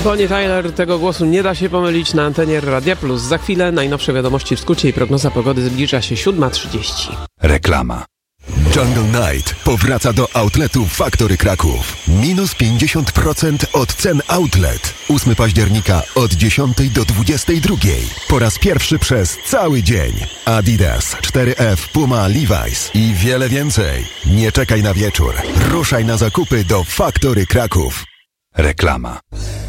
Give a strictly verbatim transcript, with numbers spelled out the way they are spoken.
Bonnie Tyler, tego głosu nie da się pomylić na antenie Radia Plus. Za chwilę najnowsze wiadomości w skrócie i prognoza pogody. Zbliża się siódma trzydzieści. Reklama. Jungle Night powraca do outletu Factory Kraków. Minus pięćdziesiąt procent od cen outlet. ósmego października od dziesiątej do dwudziestej drugiej. Po raz pierwszy przez cały dzień. Adidas, cztery F, Puma, Levi's i wiele więcej. Nie czekaj na wieczór. Ruszaj na zakupy do Factory Kraków. Reklama.